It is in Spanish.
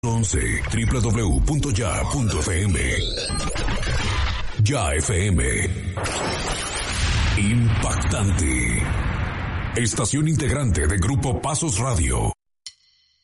11 www.ya.fm. Ya FM. Impactante. Estación integrante de Grupo Pasos Radio.